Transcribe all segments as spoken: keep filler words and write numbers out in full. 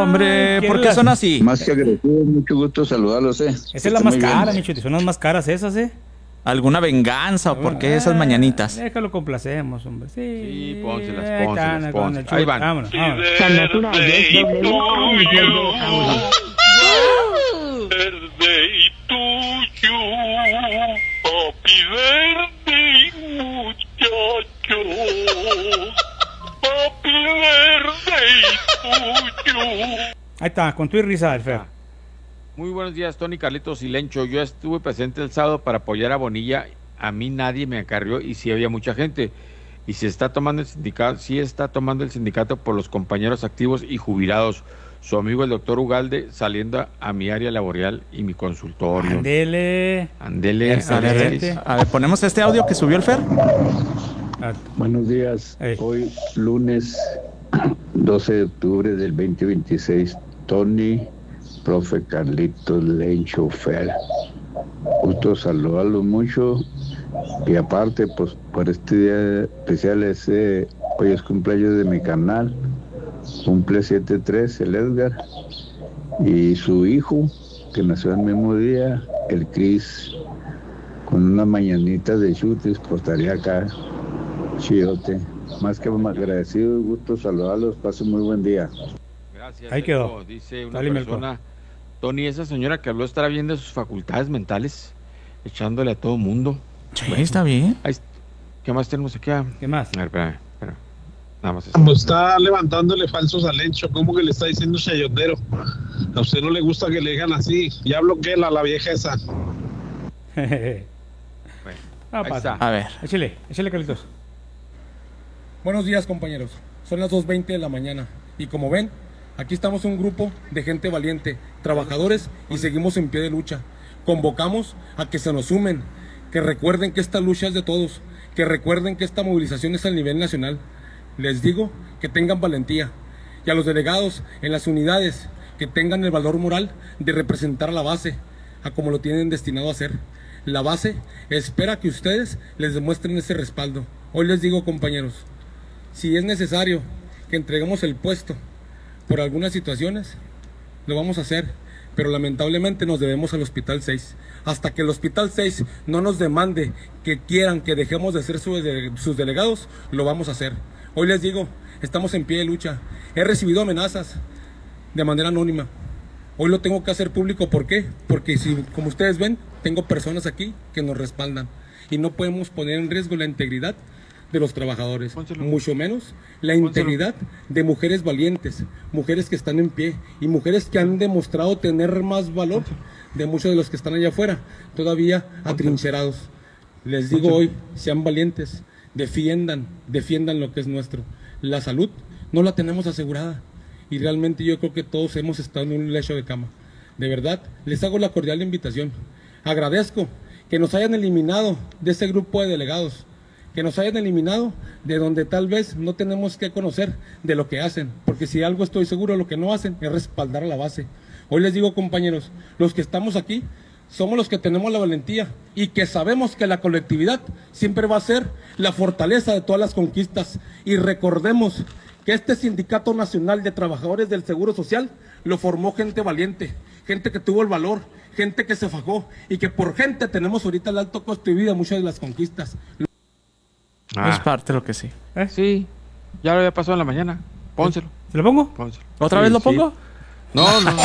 hombre, ¿por qué la... son así? Más que agresivos, mucho gusto saludarlos, eh. Esa es la más cara, Micho, son las más caras esas, eh. ¿Alguna venganza o por qué esas mañanitas? Déjalo, complacemos, hombre. Sí, sí pónselas, eh, pónselas, pónselas. Ahí van. Vámonos, vámonos. Tan natural es doble. Verde y tuyo, papi verde y muchacho, papi verde y tuyo. Ahí está, con tu y risa, el feo. Muy buenos días, Tony, Carlitos y Lencho. Yo estuve presente el sábado para apoyar a Bonilla. A mí nadie me acarrió y sí había mucha gente. Y se está tomando el sindicato, sí está tomando el sindicato por los compañeros activos y jubilados. Su amigo el doctor Ugalde saliendo a, a mi área laboral y mi consultorio. Andele. Andele. A ver, a ver, ponemos este audio que subió el Fer. Ah. Buenos días. Hey. Hoy lunes doce de octubre del veinte veintiséis. Tony, profe Carlitos, Lencho, Fer. Gusto saludarlos mucho. Y aparte, pues por este día especial, ese, hoy es cumpleaños de mi canal. Cumple siete tres el Edgar. Y su hijo, que nació el mismo día, el Cris, con una mañanita de chutes, pues estaría acá. Chidote. Más que agradecido, gusto saludarlos. Pasen muy buen día. Gracias. Ahí quedó. Dice una Dale, persona, Tony, esa señora que habló estará bien de sus facultades mentales, echándole a todo mundo. Sí, bueno, está bien. Ahí, ¿qué más tenemos aquí? ¿Qué más? A ver, espérame, espérame. Nada más. Como está levantándole falsos a Lencho, ¿cómo que le está diciendo chayotero? A usted no le gusta que le digan así. Ya bloqueela a la vieja esa. Bueno, ah, ahí pasa. está. A ver. Échale, échale, Carlitos. Buenos días, compañeros. Son las dos veinte de la mañana. Y como ven, aquí estamos un grupo de gente valiente, trabajadores, y seguimos en pie de lucha. Convocamos a que se nos sumen, que recuerden que esta lucha es de todos, que recuerden que esta movilización es a nivel nacional. Les digo que tengan valentía. Y a los delegados en las unidades, que tengan el valor moral de representar a la base, a como lo tienen destinado a hacer. La base espera que ustedes les demuestren ese respaldo. Hoy les digo, compañeros, si es necesario que entreguemos el puesto por algunas situaciones, lo vamos a hacer, pero lamentablemente nos debemos al Hospital seis. Hasta que el Hospital seis no nos demande que quieran que dejemos de ser sus, de, sus delegados, lo vamos a hacer. Hoy les digo, estamos en pie de lucha. He recibido amenazas de manera anónima. Hoy lo tengo que hacer público. ¿Por qué? Porque si, como ustedes ven, tengo personas aquí que nos respaldan. Y no podemos poner en riesgo la integridad de los trabajadores, Pónselo. mucho menos la Pónselo. integridad de mujeres valientes, mujeres que están en pie y mujeres que han demostrado tener más valor Pónselo. de muchos de los que están allá afuera, todavía Pónselo. atrincherados. Les digo Pónselo. hoy, sean valientes, defiendan, defiendan lo que es nuestro. La salud no la tenemos asegurada y realmente yo creo que todos hemos estado en un lecho de cama. De verdad, les hago la cordial invitación. Agradezco que nos hayan eliminado de ese grupo de delegados, que nos hayan eliminado de donde tal vez no tenemos que conocer de lo que hacen, porque si algo estoy seguro, lo que no hacen es respaldar a la base. Hoy les digo, compañeros, los que estamos aquí somos los que tenemos la valentía y que sabemos que la colectividad siempre va a ser la fortaleza de todas las conquistas. Y recordemos que este Sindicato Nacional de Trabajadores del Seguro Social lo formó gente valiente, gente que tuvo el valor, gente que se fajó y que por gente tenemos ahorita el alto costo de vida, muchas de las conquistas. Ah. Es parte de lo que sí. ¿Eh? Sí, ya lo había pasado en la mañana. Pónselo. ¿Se lo pongo? Pónselo. ¿Otra sí, vez lo sí. pongo? No, no, no.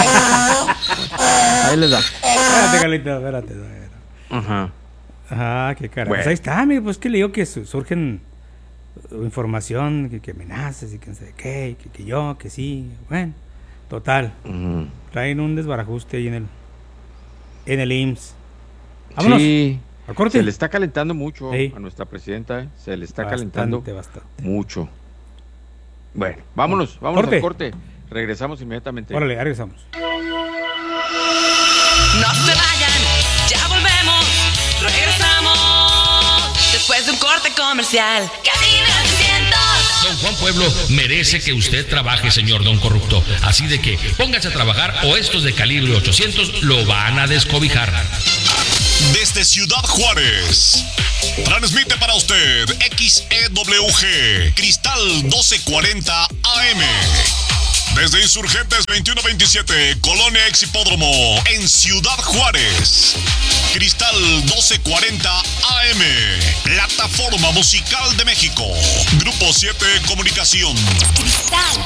Ahí les da. Espérate, Carlito, espérate. espérate. Ajá. Ah, qué carajo. Bueno. Pues ahí está, amigo, pues que le digo que su- surgen información, que, que amenazas y que no sé qué, que, que yo, que sí. Bueno, total. Uh-huh. Traen un desbarajuste ahí en el en el I M S S. Vámonos. Sí. Al corte. Se le está calentando mucho Sí. a nuestra presidenta, ¿eh? Se le está Bastante, calentando bastante. mucho. Bueno, vámonos, vámonos Corte. al corte. Regresamos inmediatamente. Órale, ahí regresamos. No se vayan, ya volvemos, regresamos después de un corte comercial. Casi novecientos. Don Juan Pueblo merece que usted trabaje, señor Don Corrupto. Así de que póngase a trabajar o estos de calibre ochocientos lo van a descobijar. Desde Ciudad Juárez, transmite para usted X E W G Cristal doce cuarenta A M. Desde Insurgentes veintiuno veintisiete, Colonia Ex Hipódromo, en Ciudad Juárez. Cristal doce cuarenta A M, Plataforma Musical de México. Grupo siete Comunicación. Cristal.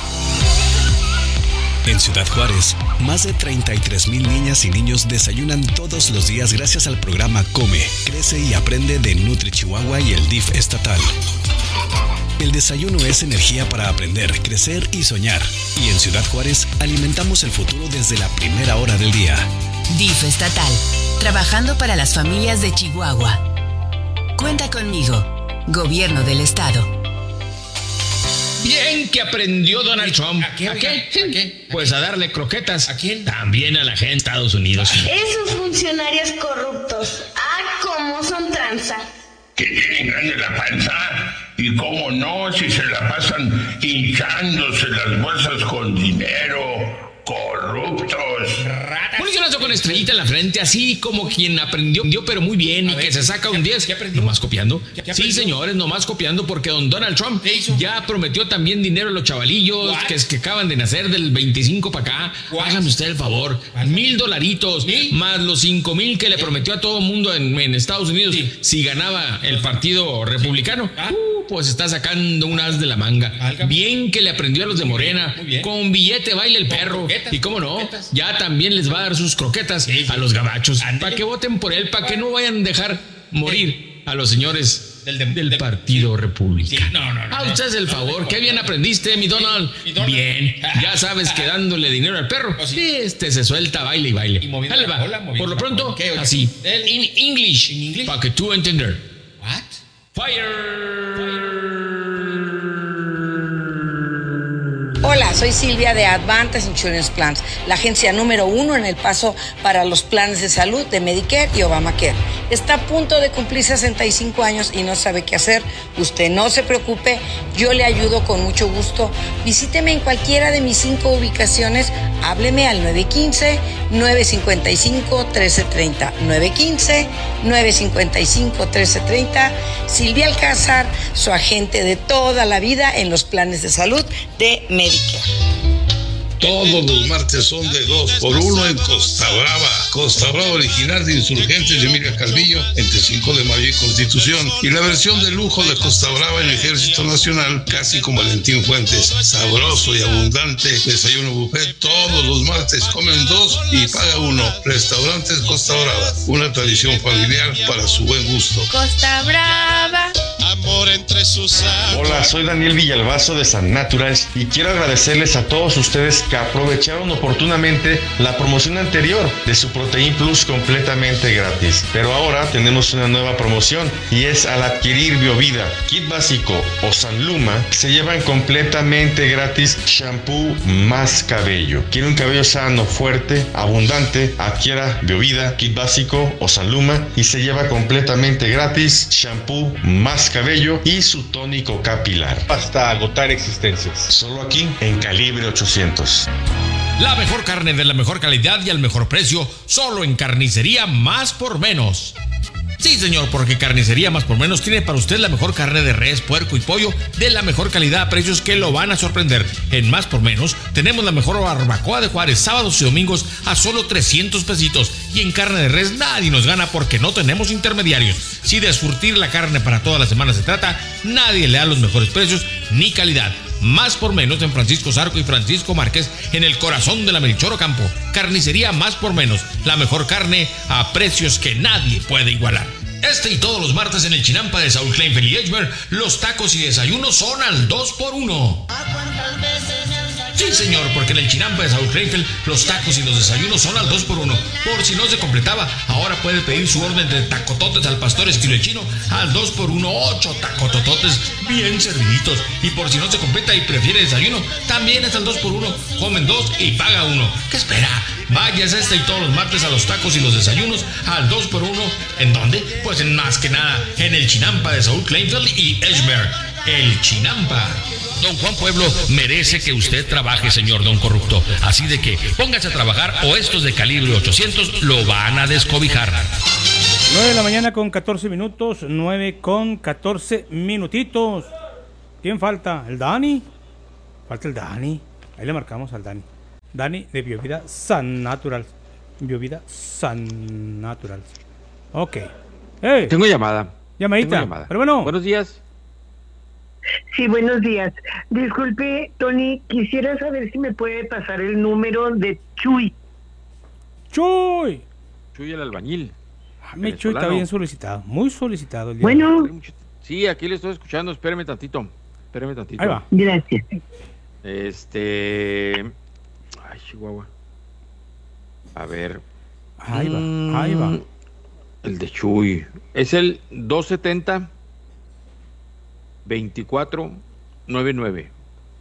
En Ciudad Juárez, más de treinta y tres mil niñas y niños desayunan todos los días gracias al programa Come, Crece y Aprende de Nutri Chihuahua y el D I F estatal. El desayuno es energía para aprender, crecer y soñar. Y en Ciudad Juárez alimentamos el futuro desde la primera hora del día. D I F estatal, trabajando para las familias de Chihuahua. Cuenta conmigo, Gobierno del Estado. Bien que aprendió Donald Trump. ¿A qué? ¿A qué? ¿A qué? Pues a darle croquetas. ¿A quién? También a la gente de Estados Unidos. Esos funcionarios corruptos. Ah, cómo son tranza. Que tienen grande la panza. Y cómo no, si se la pasan hinchándose las bolsas con dinero. Corruptos. Un licenciado con estrellita en la frente, así como quien aprendió, pero muy bien, a y ver, que se saca un diez. ¿Nomás copiando? ¿Qué, qué sí, señores, nomás copiando, porque don Donald Trump ya prometió también dinero a los chavalillos que, que acaban de nacer del veinticinco para acá. What? Hágame usted el favor. Mil dolaritos, ¿Sí? más los cinco mil que le prometió a todo el mundo en, en Estados Unidos sí. si ganaba el partido republicano. ¿Ah? Uh, pues está sacando un as de la manga. Álgame. Bien que le aprendió a los de Morena. Con billete baila el perro. Y cómo no, ya también les va a dar sus croquetas sí, sí. a los gabachos. Para que voten por él, para que no vayan a dejar morir a los señores del, del, del Partido sí. Republicano. Sí, no, no, no, ah, usted es el no, favor. No, Qué bien aprendiste, mi Donald. Mi Donald. Bien, ya sabes que dándole dinero al perro, oh, sí. este se suelta, baile y baile. Y Dale, va. Bola, por lo pronto, okay, okay. así. In English, English? para que tú entender. What? Fire. Fire. Hola, soy Silvia de Advantage Insurance Plans, la agencia número uno en El Paso para los planes de salud de Medicare y Obamacare. Está a punto de cumplir sesenta y cinco años y no sabe qué hacer. Usted no se preocupe, yo le ayudo con mucho gusto. Visíteme en cualquiera de mis cinco ubicaciones. Hábleme al nueve uno cinco, nueve cinco cinco, uno tres tres cero. nueve uno cinco, nueve cinco cinco, uno tres tres cero. Silvia Alcázar, su agente de toda la vida en los planes de salud de Medicare. Todos los martes son de dos por uno en Costa Brava. Costa Brava original de Insurgentes de Emilia Calvillo, entre cinco de mayo y Constitución. Y la versión de lujo de Costa Brava en Ejército Nacional, casi con Valentín Fuentes. Sabroso y abundante desayuno buffet. Todos los martes comen dos y paga uno. Restaurantes Costa Brava, una tradición familiar para su buen gusto. Costa Brava. Amor entre sus aguas. Hola, soy Daniel Villalbazo de San Naturals y quiero agradecerles a todos ustedes que aprovecharon oportunamente la promoción anterior de su Protein Plus completamente gratis. Pero ahora tenemos una nueva promoción y es al adquirir Biovida, Kit Básico o Sanluma, se llevan completamente gratis shampoo más cabello. ¿Quiere un cabello sano, fuerte, abundante? Adquiera Biovida, Kit Básico o Sanluma y se lleva completamente gratis shampoo más cabello y su tónico capilar. Hasta agotar existencias. Solo aquí en Calibre ochocientos. La mejor carne de la mejor calidad y al mejor precio, solo en Carnicería Más por Menos. Sí, señor, porque Carnicería Más por Menos tiene para usted la mejor carne de res, puerco y pollo de la mejor calidad a precios que lo van a sorprender. En Más por Menos tenemos la mejor barbacoa de Juárez, sábados y domingos a solo trescientos pesitos. Y en carne de res nadie nos gana porque no tenemos intermediarios. Si de surtir la carne para toda la semana se trata, nadie le da los mejores precios ni calidad. Más por Menos en Francisco Zarco y Francisco Márquez, en el corazón de la Melchor Ocampo. Carnicería Más por Menos, la mejor carne a precios que nadie puede igualar. Este y todos los martes en el Chinampa de Saúl Kleinfeld y Edgemer, los tacos y desayunos son al dos por uno. Sí, señor, porque en el Chinampa de Saúl Kleinfeld, los tacos y los desayunos son al dos por uno. Por si no se completaba, ahora puede pedir su orden de tacototes al pastor estilo chino al dos por uno, ocho tacotototes bien serviditos. Y por si no se completa y prefiere desayuno, también es al dos por uno. Comen dos y paga uno. ¿Qué espera? Vayas este y todos los martes a los tacos y los desayunos al dos por uno. ¿En dónde? Pues en más que nada, en el Chinampa de Saúl Kleinfeld y Edgemer. El Chinampa. Don Juan Pueblo merece que usted trabaje, señor don corrupto. Así de que póngase a trabajar o estos de calibre ochocientos lo van a descobijar. nueve de la mañana con catorce minutos, nueve con catorce minutitos. ¿Quién falta? ¿El Dani? Falta el Dani. Ahí le marcamos al Dani. Dani de Biovida San Natural. Biovida San Natural. Ok. Hey. Tengo llamada. Llamadita. Tengo llamada. Pero bueno. Buenos días. Sí, buenos días. Disculpe, Tony, quisiera saber si me puede pasar el número de Chuy. Chuy. Chuy el albañil. Ah, mi Chuy está bien solicitado. Muy solicitado el día Bueno. de hoy. Sí, aquí le estoy escuchando. Espéreme tantito. Espéreme tantito. Ahí va. Gracias. Este... Ay, Chihuahua. A ver. Ahí va, ahí va. El de Chuy. Es el dos setenta veinticuatro noventa y nueve.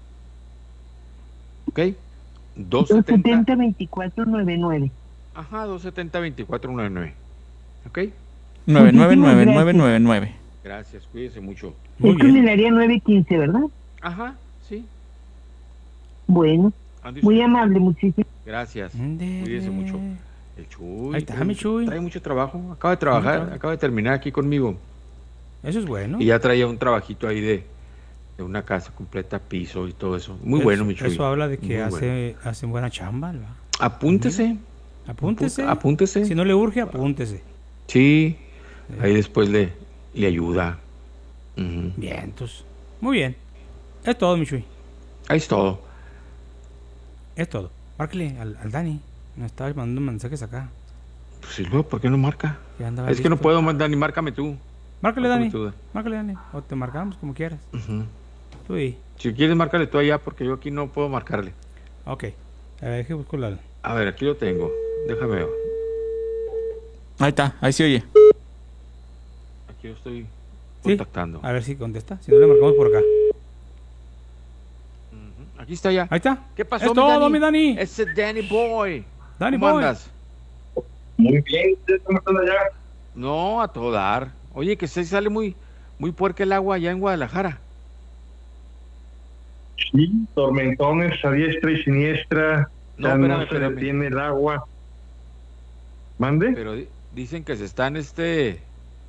¿Ok? dos setenta veinticuatro noventa y nueve. Ajá, dos setenta veinticuatro noventa y nueve. ¿Ok? nueve nueve nueve nueve nueve nueve. Gracias, cuídese mucho. Es con el área nueve quince, ¿verdad? Ajá, sí. Bueno, Ande muy usted. amable, muchísimas Gracias. Cuídese mucho. El Chuy. Ahí está, trae mi mucho- Chuy. Trae mucho trabajo. Acaba de trabajar, Mucho. acaba de terminar aquí conmigo. Eso es bueno. Y ya traía un trabajito ahí de, de una casa completa, piso y todo eso. Muy Eso- bueno, mi Chuy. Eso habla de que Muy hace, bueno. hace buena chamba. ¿va? Apúntese. Apúntese. Apunta- apúntese. Si no le urge, apúntese. Sí. Ahí después le, le ayuda. Ujú. Bien, entonces. Muy bien. Es todo, mi Chuy. Ahí es todo. Es todo. Márquele al, al Dani. Me estaba mandando mensajes acá. Pues sí, luego, ¿por qué no marca? Que andaba Es que no listo. puedo mandar ni márcame tú. Márcale, Márcame Dani. tú. Márcale, Dani. O te marcamos como quieras. Ujú. Tú y. Si quieres, márcale tú allá porque yo aquí no puedo marcarle. Ok. A ver, deje busco la. A ver, aquí lo tengo. Déjame ver. Ahí está, ahí se oye. Aquí lo estoy Sí. contactando. A ver si contesta. Si no, le marcamos por acá. Aquí está ya. Ahí está. ¿Qué pasó, Es todo, mi Dani. Ese Danny Boy. Danny ¿Cómo Boy. andas? Muy bien, ¿ustedes cómo están allá? No, a todo dar. Oye, que se sale muy, muy puerca el agua allá en Guadalajara. Sí, tormentones a diestra y siniestra. No, ya espérame, no se espérame. detiene el agua. ¿Mande? Pero di- dicen que se están este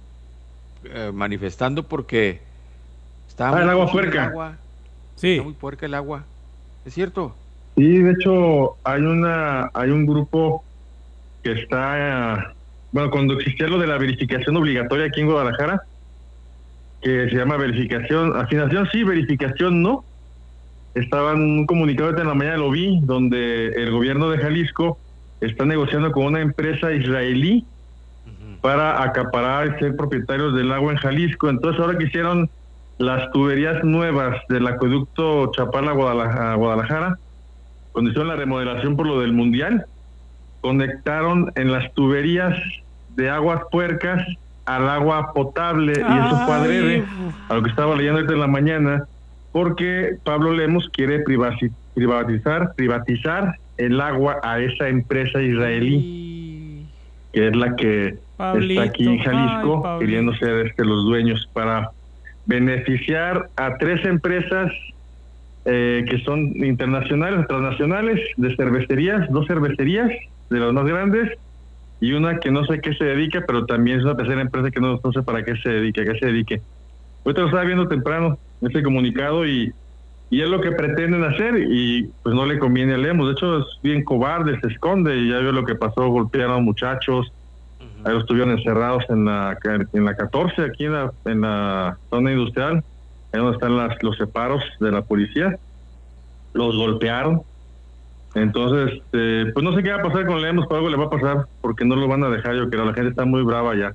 eh, manifestando porque está Ah, el muy agua sucia puerca. agua. Sí. Está muy puerca el agua. ¿Es cierto? Sí, de hecho hay una hay un grupo que está, eh, bueno, cuando existía lo de la verificación obligatoria aquí en Guadalajara, que se llama verificación, afinación sí, verificación no. Estaba en un comunicado ahorita en la mañana, lo vi, donde el gobierno de Jalisco está negociando con una empresa israelí para acaparar y ser propietarios del agua en Jalisco. Entonces ahora que hicieron las tuberías nuevas del acueducto Chapala Guadalajara, Guadalajara, cuando hicieron la remodelación por lo del Mundial, conectaron en las tuberías de aguas puercas al agua potable, y eso fue adrede a lo que estaba leyendo ahorita en la mañana, porque Pablo Lemos quiere privati- privatizar privatizar el agua a esa empresa israelí, que es la que Pablito, está aquí en Jalisco, ay, Pablito. queriendo ser este, los dueños para beneficiar a tres empresas eh, que son internacionales, transnacionales, de cervecerías, dos cervecerías de las más grandes, y una que no sé a qué se dedica, pero también es una tercera empresa que no, no sé para qué se dedique, a qué se dedique. Ahorita lo estaba viendo temprano, este comunicado, y, y es lo que pretenden hacer, y pues no le conviene a Lemos. De hecho es bien cobarde, se esconde, y ya vio lo que pasó, golpearon a muchachos, ahí los estuvieron encerrados en la en la catorce, aquí en la, en la zona industrial, ahí donde están las, los separos de la policía, los golpearon. Entonces, este, pues no sé qué va a pasar con Lemos, pero algo le va a pasar, porque no lo van a dejar, yo creo, la gente está muy brava ya.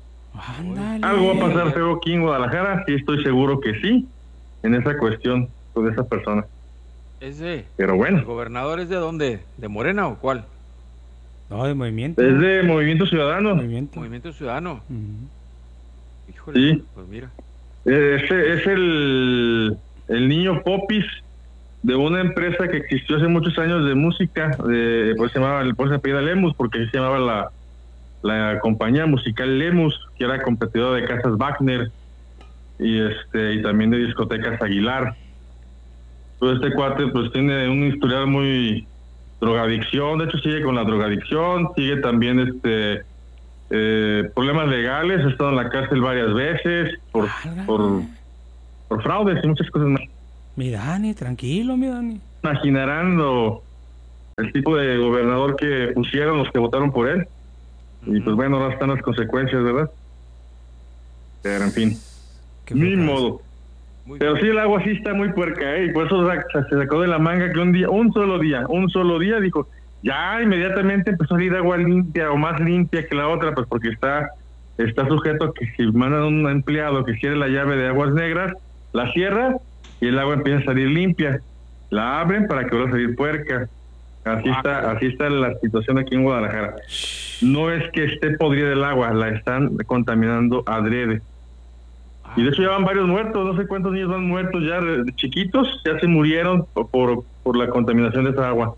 Algo va a pasar feo aquí en Guadalajara, sí estoy seguro que sí, en esa cuestión con esa persona. Ese. Pero bueno. ¿El gobernador es de dónde? ¿De Morena o cuál? No, de Movimiento. Es de Movimiento Ciudadano. Movimiento. Movimiento Ciudadano. Híjole, Sí. pues mira. Ese es el, el niño Popis de una empresa que existió hace muchos años de música, de, pues se llamaba, por eso se apellida Lemus, porque así se llamaba la, la compañía musical Lemus, que era competidora de Casas Wagner y este y también de discotecas Aguilar. Pues este cuate pues tiene un historial muy drogadicción, de hecho sigue con la drogadicción, sigue también este eh, problemas legales, ha estado en la cárcel varias veces por, por, por fraudes y muchas cosas más. Mi Dani, tranquilo, mi Dani. imaginarán lo, el tipo de gobernador que pusieron los que votaron por él. Y pues bueno, ahora están las consecuencias, ¿verdad? Pero en fin, ni modo. Pero sí, el agua sí está muy puerca, ¿eh? Y por eso se sacó de la manga que un día, un solo día, un solo día, dijo, ya inmediatamente empezó a salir agua limpia o más limpia que la otra, pues porque está está sujeto a que si mandan un empleado que cierre la llave de aguas negras, la cierra y el agua empieza a salir limpia. La abren para que vuelva a salir puerca. Así está, así está la situación aquí en Guadalajara. No es que esté podrida el agua, la están contaminando adrede. Y de hecho ya van varios muertos, no sé cuántos niños van muertos ya de, de chiquitos, ya se murieron por, por la contaminación de esa agua.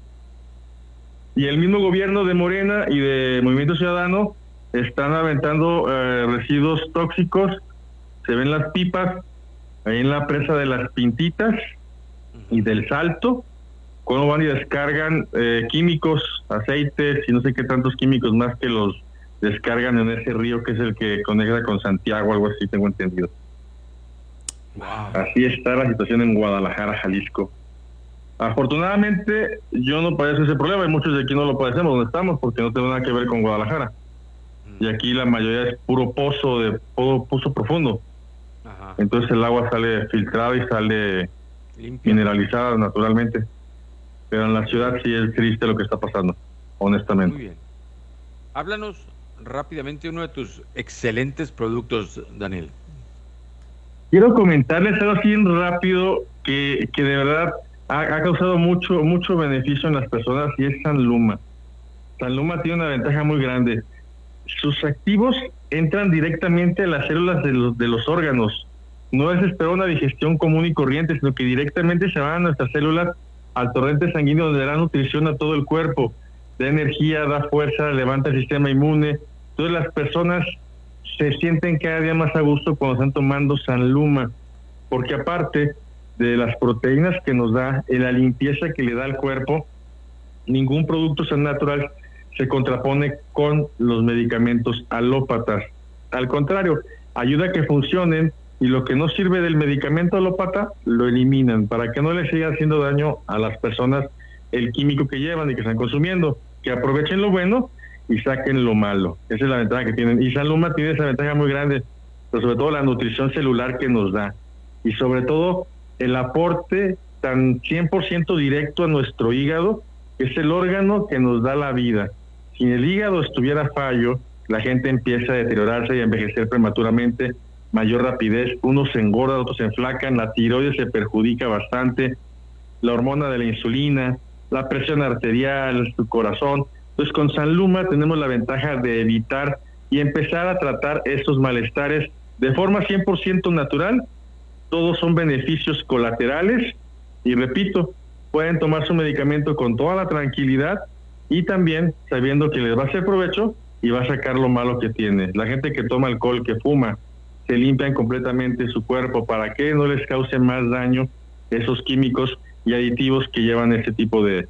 Y el mismo gobierno de Morena y de Movimiento Ciudadano están aventando eh, residuos tóxicos, se ven las pipas ahí en la presa de las Pintitas y del Salto, cuando van y descargan eh, químicos, aceites y no sé qué tantos químicos más que los descargan en ese río que es el que conecta con Santiago, algo así tengo entendido. Wow. Así está la situación en Guadalajara, Jalisco. Afortunadamente yo no padezco ese problema y muchos de aquí no lo padecemos donde estamos porque no tiene nada que ver con Guadalajara. Y aquí la mayoría es puro pozo, de puro pozo profundo. Ajá. Entonces el agua sale filtrada y sale limpia, mineralizada naturalmente. Pero en la ciudad sí es triste lo que está pasando, honestamente. Muy bien. Háblanos rápidamente uno de tus excelentes productos, Daniel. Quiero comentarles algo así rápido que, que de verdad ha, ha causado mucho mucho beneficio en las personas y es San Luma. San Luma tiene una ventaja muy grande. Sus activos entran directamente a las células de los, de los órganos. No es esperar una digestión común y corriente, sino que directamente se van a nuestras células al torrente sanguíneo donde da nutrición a todo el cuerpo. Da energía, da fuerza, levanta el sistema inmune. Entonces las personas se sienten cada día más a gusto cuando están tomando San Luma, porque aparte de las proteínas que nos da, y la limpieza que le da al cuerpo, ningún producto San Natural se contrapone con los medicamentos alópatas. Al contrario, ayuda a que funcionen y lo que no sirve del medicamento alópata lo eliminan para que no les siga haciendo daño a las personas el químico que llevan y que están consumiendo, que aprovechen lo bueno y saquen lo malo. Esa es la ventaja que tienen. Y San Luma tiene esa ventaja muy grande, pero sobre todo la nutrición celular que nos da. Y sobre todo el aporte tan cien por ciento directo a nuestro hígado, que es el órgano que nos da la vida. Si el hígado estuviera fallo, la gente empieza a deteriorarse y a envejecer prematuramente, mayor rapidez, unos se engordan, otros se enflacan, la tiroides se perjudica bastante, la hormona de la insulina, la presión arterial, su corazón. Entonces con San Luma tenemos la ventaja de evitar y empezar a tratar esos malestares de forma cien por ciento natural. Todos son beneficios colaterales y repito, pueden tomar su medicamento con toda la tranquilidad y también sabiendo que les va a hacer provecho y va a sacar lo malo que tiene. La gente que toma alcohol, que fuma, se limpian completamente su cuerpo para que no les cause más daño esos químicos y aditivos que llevan ese tipo de,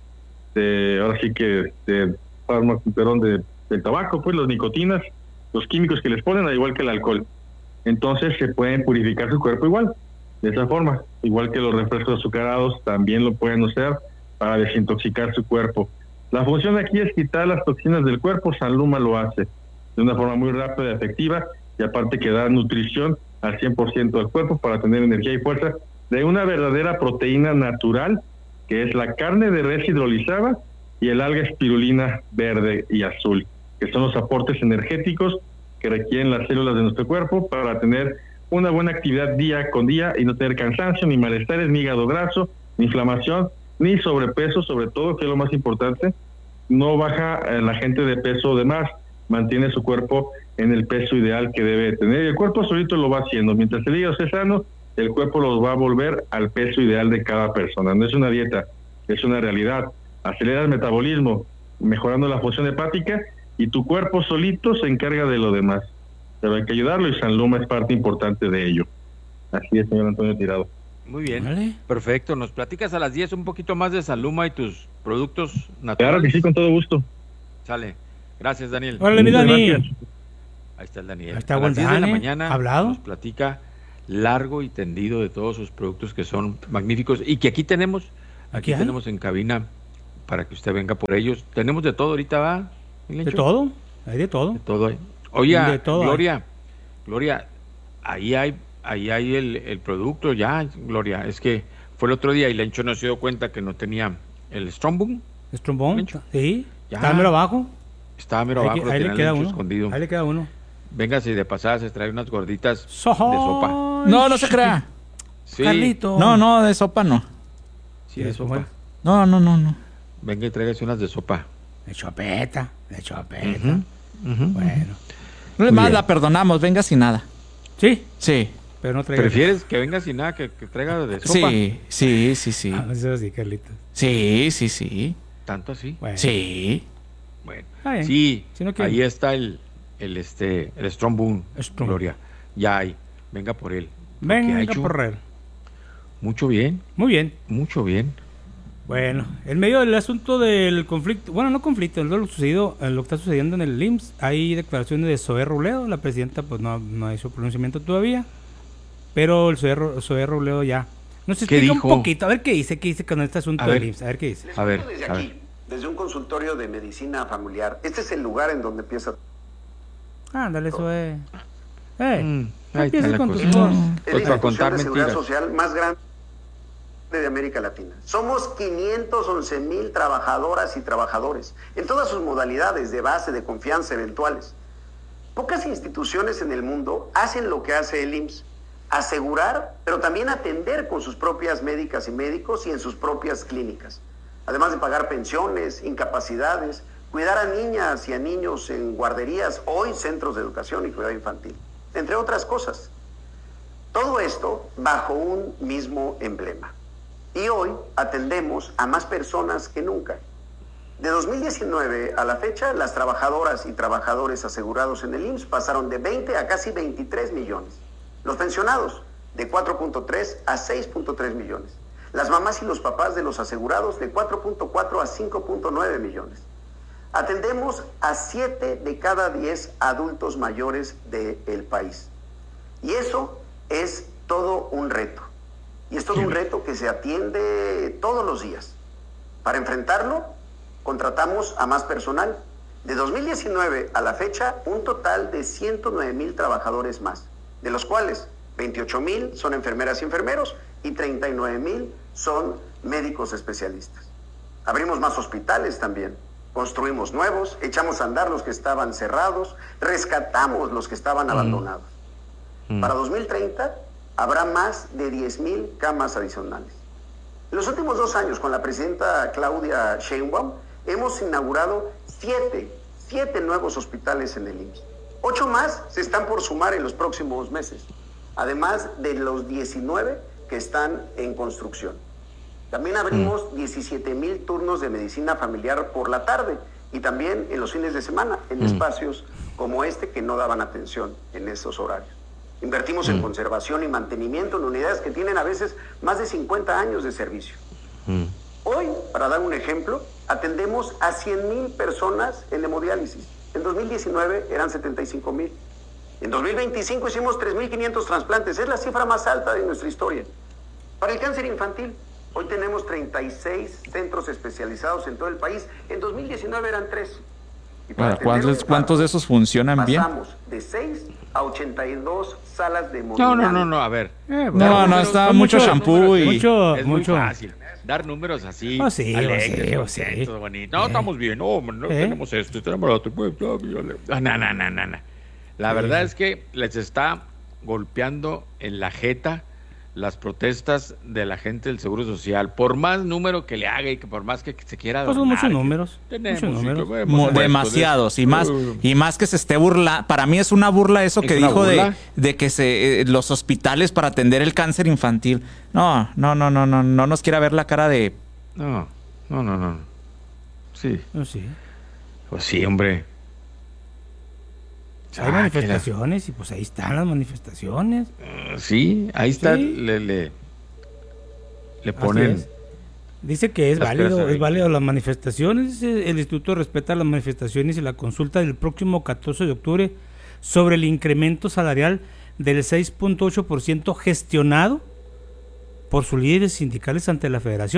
de ahora sí que de fármaco, perdón, de, del tabaco, pues las nicotinas, los químicos que les ponen, al igual que el alcohol. Entonces se pueden purificar su cuerpo igual, de esa forma, igual que los refrescos azucarados también lo pueden hacer para desintoxicar su cuerpo. La función aquí es quitar las toxinas del cuerpo. San Luma lo hace de una forma muy rápida y efectiva y aparte que da nutrición al cien por ciento del cuerpo para tener energía y fuerza de una verdadera proteína natural que es la carne de res hidrolizada y el alga espirulina verde y azul, que son los aportes energéticos que requieren las células de nuestro cuerpo para tener una buena actividad día con día y no tener cansancio, ni malestares, ni hígado graso, ni inflamación, ni sobrepeso, sobre todo, que es lo más importante. No baja eh, la gente de peso de más, mantiene su cuerpo en el peso ideal que debe tener. Y el cuerpo solito lo va haciendo. Mientras el hígado esté sano, el cuerpo los va a volver al peso ideal de cada persona. No es una dieta, es una realidad. Acelera el metabolismo, mejorando la función hepática, y tu cuerpo solito se encarga de lo demás. Pero hay que ayudarlo y San Luma es parte importante de ello. Así es, señor Antonio Tirado. Muy bien, ¿vale? Perfecto. ¿Nos platicas a las diez un poquito más de San Luma y tus productos naturales? Claro que sí, con todo gusto. Sale. Gracias, Daniel. Órale, mi Dani. Ahí está el Daniel. Ahí está a las diez de la Dani, mañana ¿hablado? Nos platica largo y tendido de todos sus productos que son magníficos y que aquí tenemos Aquí hay? tenemos en cabina para que usted venga por ellos. Tenemos de todo ahorita, ¿va? De todo, hay de todo. De todo hay. Oye, De todo Gloria, hay. Gloria, ahí hay, ahí hay el, el producto ya, Gloria. Es que fue el otro día y Lencho no se dio cuenta que no tenía el Strongboom. ¿Strongboom? Sí, Ya. está mero abajo. Estaba mero Ahí abajo, que- lo ahí le tenía queda Lencho uno. escondido. Ahí le queda uno. Véngase de pasada, se trae unas gorditas de Sojo. sopa. No, no se crea. Sí. Carlito. No, no, de sopa no. Sí, de sopa. No, no, no, no. Venga y tráigase unas de sopa. De chopeta, de chopeta. Ujú, ujú. Bueno. No le Muy más, bien. la perdonamos, venga sin nada. ¿Sí? Sí. Pero no traiga. ¿Prefieres que venga sin nada que, que traiga de sopa? Sí, sí, sí, sí. Ah, eso sí, Carlito. Sí, sí, sí. ¿Tanto así? Bueno. Sí. Bueno. Está bien. Sí, Si no quiere. ahí está el, el, este, el Strong Boom, Strong. Gloria. Ya hay. Venga por él. Porque ha Venga hecho por él. Mucho bien, Muy bien. mucho bien. Bueno, en medio del asunto del conflicto, bueno, no conflicto, lo, sucedido, lo que está sucediendo en el I M S S, hay declaraciones de Zoé Robledo, la presidenta pues no, no ha hecho pronunciamiento todavía, pero el Zoé, Ro- Zoé Robledo ya. Nos ¿Qué explica dijo? un poquito, a ver qué dice, qué dice con este asunto A del ver. I M S S, a ver qué dice. A ver, Desde a ver. aquí, desde un consultorio de medicina familiar, este es el lugar en donde empieza. Ándale, Zoé. Eh, Mm, no ahí está empieces la con cosa. tus cosas. Es Pues la para contar institución de seguridad mentiras. social más grande de América Latina. Somos quinientos once mil trabajadoras y trabajadores en todas sus modalidades de base, de confianza, eventuales. Pocas instituciones en el mundo hacen lo que hace el I M S S, asegurar, pero también atender con sus propias médicas y médicos y en sus propias clínicas. Además de pagar pensiones, incapacidades, cuidar a niñas y a niños en guarderías, hoy centros de educación y cuidado infantil, entre otras cosas. Todo esto bajo un mismo emblema. Y hoy atendemos a más personas que nunca. De dos mil diecinueve a la fecha, las trabajadoras y trabajadores asegurados en el I M S S pasaron de veinte a casi veintitrés millones. Los pensionados, de cuatro punto tres a seis punto tres millones. Las mamás y los papás de los asegurados, de cuatro punto cuatro a cinco punto nueve millones. Atendemos a siete de cada diez adultos mayores del país. Y eso es todo un reto. Y es todo un reto que se atiende todos los días. Para enfrentarlo, contratamos a más personal. De dos mil diecinueve a la fecha, un total de ciento nueve mil trabajadores más, de los cuales veintiocho mil son enfermeras y enfermeros y treinta y nueve mil son médicos especialistas. Abrimos más hospitales también, construimos nuevos, echamos a andar los que estaban cerrados, rescatamos los que estaban abandonados. Para dos mil treinta habrá más de diez mil camas adicionales. En los últimos dos años, con la presidenta Claudia Sheinbaum, hemos inaugurado siete, siete nuevos hospitales en el I M S S. Ocho más se están por sumar en los próximos meses, además de los diecinueve que están en construcción. También abrimos diecisiete mil turnos de medicina familiar por la tarde y también en los fines de semana, en Mm. espacios como este que no daban atención en esos horarios. Invertimos en conservación y mantenimiento en unidades que tienen a veces más de cincuenta años de servicio. Hoy, para dar un ejemplo, atendemos a cien mil personas en hemodiálisis. En dos mil diecinueve eran setenta y cinco mil. En dos mil veinticinco hicimos tres mil quinientos trasplantes. Es la cifra más alta de nuestra historia. Para el cáncer infantil, hoy tenemos treinta y seis centros especializados en todo el país. En dos mil diecinueve eran tres. Y para Ahora, atender ¿cuántos, un ¿Cuántos de esos funcionan bien? pasamos de seis a ochenta y dos salas de No, hemodiálisis. no, no, no, a ver. Eh, No, Dar no, números, está son mucho números, shampoo números, y- Mucho, Es muy mucho. fácil. Dar números así. Oh, sí, oh, alegres, sí, oh, sí. contentos, bonitos. No, estamos bien. No, no ¿Eh? tenemos esto, tenemos lo otro. Pues, bla, bla, bla. No, no, no, no, no. La verdad es que les está golpeando en la jeta las protestas de la gente del Seguro Social. Por más número que le haga y que por más que se quiera Pues son adornar, muchos que números. tenemos, Muchos y que números. vemos Mo- puestos de- demasiados y más Uh. y más que se esté burla, para mí es una burla eso ¿Es que una dijo de, burla? de que se eh, los hospitales para atender el cáncer infantil. No, no, no, no, no, no nos quiera ver la cara de No, no, no, no. Sí. No, sí. Pues sí, hombre. Hay Ah, manifestaciones y pues ahí están las manifestaciones. que la- Sí, ahí está. Sí. Le, le, le Así ponen. es. Dice que es Las válido, cosas es ahí. válido las manifestaciones. Dice, el instituto respeta las manifestaciones y la consulta del próximo catorce de octubre sobre el incremento salarial del seis punto ocho por ciento gestionado por sus líderes sindicales ante la federación.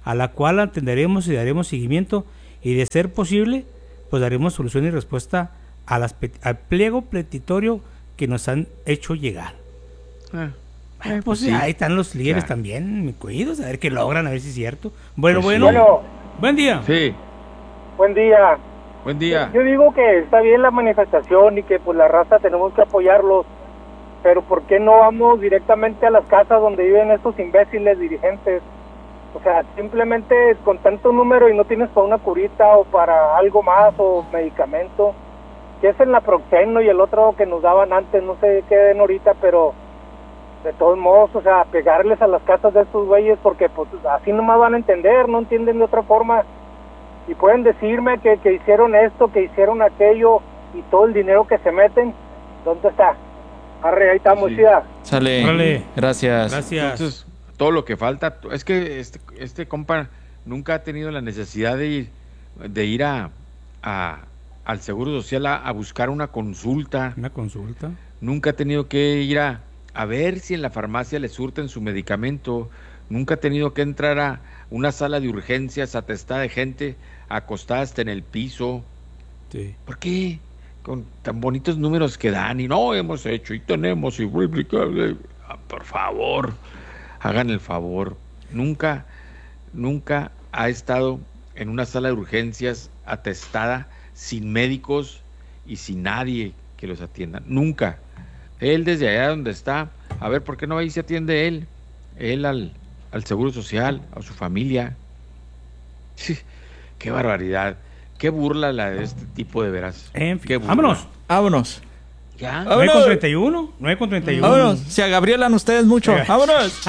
a la cual atenderemos y daremos seguimiento y de ser posible, pues daremos solución y respuesta a las pet- al pliego petitorio que nos han hecho llegar. Ah, Bueno, eh, pues pues sí. ahí están los líderes Claro. también, mi cuidos, a ver qué logran, a ver si es cierto. Bueno, Pues sí. bueno, Bueno, buen día. Sí, buen día. buen día. Yo digo que está bien la manifestación y que pues la raza tenemos que apoyarlos, pero ¿por qué no vamos directamente a las casas donde viven estos imbéciles dirigentes? O sea, simplemente con tanto número y no tienes para una curita o para algo más o medicamento, que es el naproxeno y el otro que nos daban antes, no sé qué den ahorita, pero de todos modos, o sea, pegarles a las casas de estos güeyes porque pues así nomás van a entender, no entienden de otra forma. Y pueden decirme que, que hicieron esto, que hicieron aquello y todo el dinero que se meten, ¿dónde está? Arre, ahí estamos, Sí. chida. Sale. Órale. Gracias. Gracias. Entonces, todo lo que falta, es que este, este compa nunca ha tenido la necesidad de ir, de ir a, a- al Seguro Social a, a buscar una consulta. Una consulta. Nunca ha tenido que ir a, a ver si en la farmacia le surten su medicamento. Nunca ha tenido que entrar a una sala de urgencias atestada de gente acostada hasta en el piso. Sí. ¿Por qué? Con tan bonitos números que dan y no hemos hecho y tenemos y ah, por favor, hagan el favor. Nunca, nunca ha estado en una sala de urgencias atestada sin médicos y sin nadie que los atienda. Nunca. Él desde allá donde está, a ver, ¿por qué no ahí se atiende él? Él al, al Seguro Social, a su familia. Sí, qué barbaridad. Qué burla la de este tipo de veras. En fin, Qué burla. vámonos. Vámonos. ¿Ya? nueve con treinta y uno. nueve con treinta y uno. Vámonos. Se agabrielan ustedes mucho. Venga. Vámonos.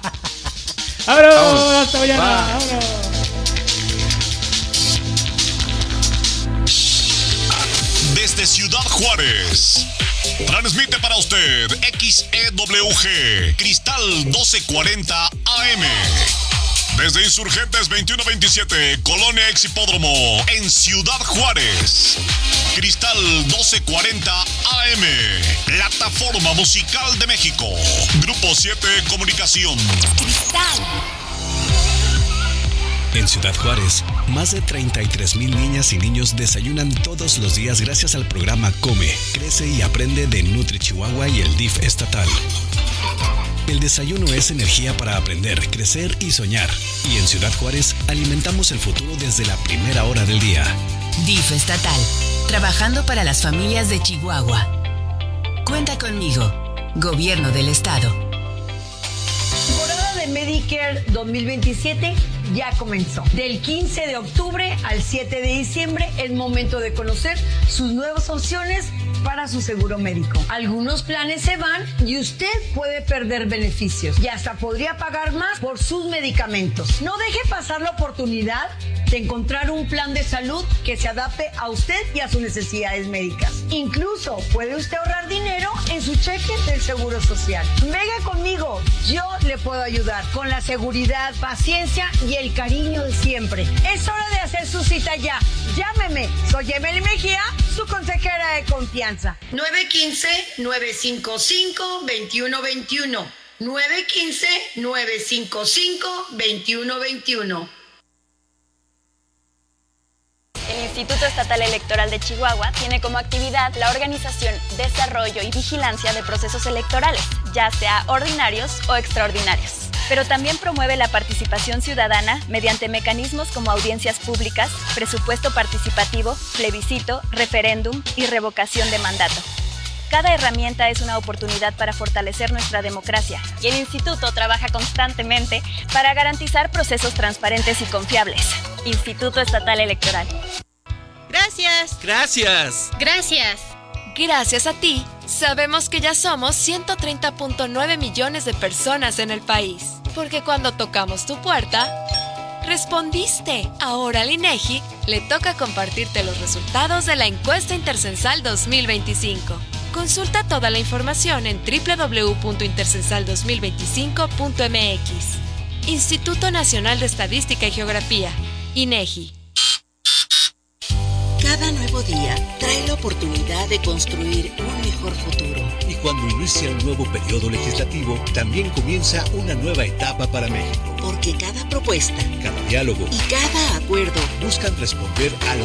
¡Vámonos! ¡Hasta mañana! Bye. ¡Vámonos! Desde Ciudad Juárez. Transmite para usted X E W G Cristal doce cuarenta A M. Desde Insurgentes veintiuno veintisiete, Colonia Exhipódromo, en Ciudad Juárez. Cristal doce cuarenta A M. Plataforma Musical de México. Grupo siete Comunicación. En Ciudad Juárez, más de treinta y tres mil niñas y niños desayunan todos los días gracias al programa Come, Crece y Aprende de Nutri Chihuahua y el D I F estatal. El desayuno es energía para aprender, crecer y soñar. Y en Ciudad Juárez alimentamos el futuro desde la primera hora del día. D I F estatal, trabajando para las familias de Chihuahua. Cuenta conmigo, Gobierno del Estado. Temporada de Medicare dos mil veintisiete ya comenzó. Del quince de octubre al siete de diciembre es momento de conocer sus nuevas opciones para su seguro médico. Algunos planes se van y usted puede perder beneficios y hasta podría pagar más por sus medicamentos. No deje pasar la oportunidad de encontrar un plan de salud que se adapte a usted y a sus necesidades médicas. Incluso puede usted ahorrar dinero en su cheque del Seguro Social. Venga conmigo, yo le puedo ayudar con la seguridad, paciencia y el cariño de siempre. Es hora de hacer su cita ya. Llámeme, soy Emily Mejía, su consejera de confianza. nueve uno cinco, nueve cinco cinco, dos uno dos uno. nueve uno cinco, nueve cinco cinco, dos uno dos uno. El Instituto Estatal Electoral de Chihuahua tiene como actividad la organización, desarrollo y vigilancia de procesos electorales, ya sea ordinarios o extraordinarios. Pero también promueve la participación ciudadana mediante mecanismos como audiencias públicas, presupuesto participativo, plebiscito, referéndum y revocación de mandato. Cada herramienta es una oportunidad para fortalecer nuestra democracia y el Instituto trabaja constantemente para garantizar procesos transparentes y confiables. Instituto Estatal Electoral. Gracias. Gracias. Gracias. Gracias a ti, sabemos que ya somos ciento treinta punto nueve millones de personas en el país. Porque cuando tocamos tu puerta, respondiste. Ahora al INEGI le toca compartirte los resultados de la encuesta intercensal dos mil veinticinco. Consulta toda la información en doble u doble u doble u punto intercensal dos mil veinticinco punto m x. Instituto Nacional de Estadística y Geografía, INEGI. Cada nuevo día trae la oportunidad de construir un mejor futuro. Y cuando inicia un nuevo periodo legislativo, también comienza una nueva etapa para México. Porque cada propuesta, cada diálogo y cada acuerdo buscan responder a los